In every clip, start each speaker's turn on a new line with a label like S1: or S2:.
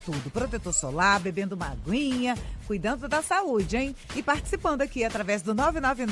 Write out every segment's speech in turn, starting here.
S1: tudo, protetor solar, bebendo uma aguinha, cuidando da saúde, hein? E participando aqui através do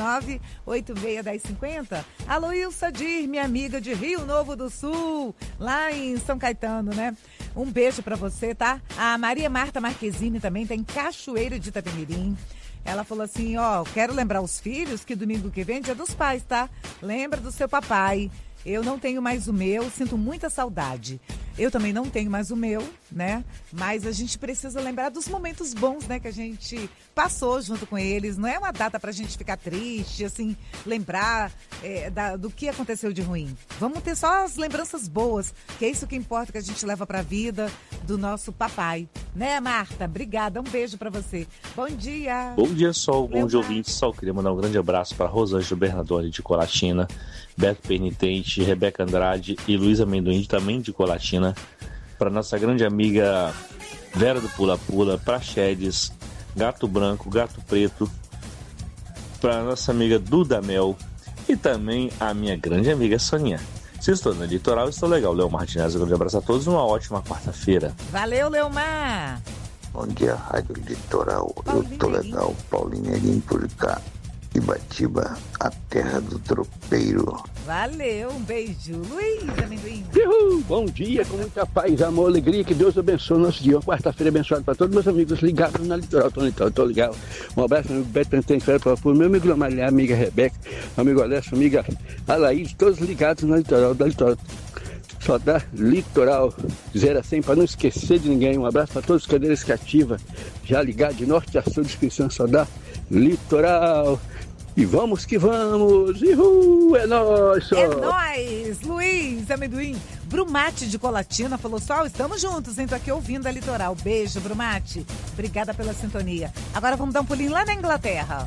S1: 999-861050. A Luísa Dir, minha amiga de Rio Novo do Sul, lá em São Caetano, né? Um beijo pra você, tá? A Maria Marta Marquezine também tá em Cachoeiro de Itapemirim. Ela falou assim, ó, quero lembrar os filhos que domingo que vem é dia dos pais, tá? Lembra do seu papai. Eu não tenho mais o meu, sinto muita saudade. Eu também não tenho mais o meu, né? Mas a gente precisa lembrar dos momentos bons, né? Que a gente passou junto com eles. Não é uma data pra gente ficar triste, assim, lembrar do que aconteceu de ruim. Vamos ter só as lembranças boas, que é isso que importa, que a gente leva pra vida do nosso papai. Né, Marta? Obrigada, um beijo pra você. Bom dia.
S2: Bom dia, Sol. Bom dia, ouvintes. Sol, queria mandar um grande abraço para Rosângela Bernadone de Colatina, Beto Penitente, Rebeca Andrade e Luísa Amendoim, também de Colatina, para nossa grande amiga Vera do Pula Pula, Praxedes, Gato Branco, Gato Preto, para nossa amiga Duda Mel e também a minha grande amiga Soninha. Se estou no litoral, estou legal. Léo Martinez, um grande abraço a todos, uma ótima quarta-feira.
S1: Valeu, Leomar.
S3: Bom dia, Rádio Litoral. Eu tô legal, Paulinho Negrinho por cá. Ibatiba, a terra do tropeiro.
S1: Valeu, um beijo. Luiz Amendoim.
S4: Bom dia, com muita paz, amor, alegria, que Deus abençoe o nosso dia. Uma quarta-feira abençoada para todos meus amigos ligados na Litoral. Tô ligado. Um abraço, meu amigo Beto Pentente, para o meu amigo Lamalha, amiga Rebeca, amigo Alessio, amiga Alaís, todos ligados na Litoral, da Litoral. Só dá Litoral 0 a 100 para não esquecer de ninguém. Um abraço para todos os cadeiras cativas, já ligados de norte a sul, descrição só dá Litoral. E vamos que vamos! Ihu, é nóis! Só.
S1: É nóis! Luiz Amendoim. Brumate de Colatina falou, Sol, estamos juntos, hein? Tô aqui ouvindo a Litoral. Beijo, Brumate. Obrigada pela sintonia. Agora vamos dar um pulinho lá na Inglaterra.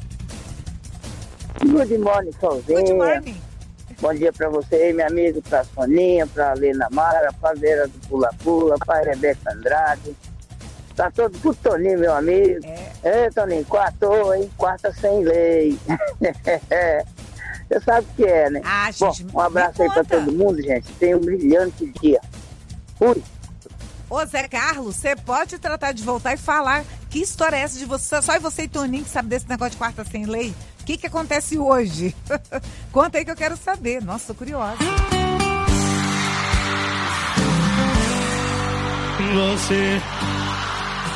S5: Good morning, Solzinha.
S1: Good morning.
S5: Bom dia pra você, meu amigo, pra Soninha, pra Lena Mara, pra Vera do Pula Pula, pra Rebeca Andrade. Tá todo pro Toninho, meu amigo. Toninho, quartou, hein? Quarta sem lei. Você sabe o que é, né?
S1: Gente,
S5: bom, um abraço aí pra todo mundo, gente. Tenha um brilhante dia. Fui.
S1: Ô, Zé Carlos, você pode tratar de voltar e falar que história é essa de você? Só você e Toninho que sabe desse negócio de quarta sem lei? O que acontece hoje? Conta aí que eu quero saber. Nossa, tô curiosa.
S6: Você